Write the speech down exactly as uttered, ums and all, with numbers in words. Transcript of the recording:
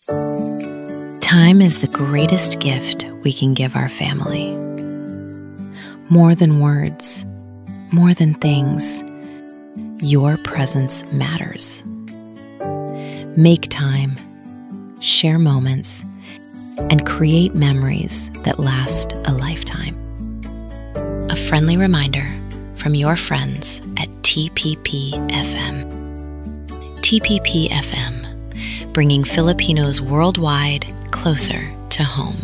Time is the greatest gift we can give our family. More than words, more than things, your presence matters. Make time, share moments, and create memories that last a lifetime. A friendly reminder from your friends at T P P F M. T P P F M, bringing Filipinos worldwide closer to home.